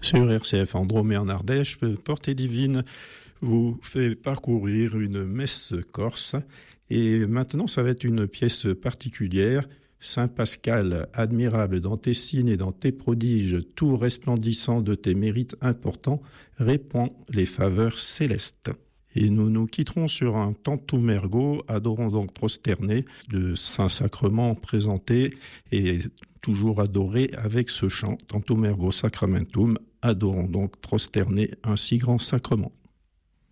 Sur RCF Andromé en Ardèche, Portée Divine vous fait parcourir une messe corse. Et maintenant, ça va être une pièce particulière. Saint Pascal, admirable dans tes signes et dans tes prodiges, tout resplendissant de tes mérites importants, répand les faveurs célestes. Et nous nous quitterons sur un Tantum ergo, adorons donc prosterné, le Saint-Sacrement présenté et toujours adoré avec ce chant, Tantum ergo sacramentum, adorons donc prosterné un si grand sacrement.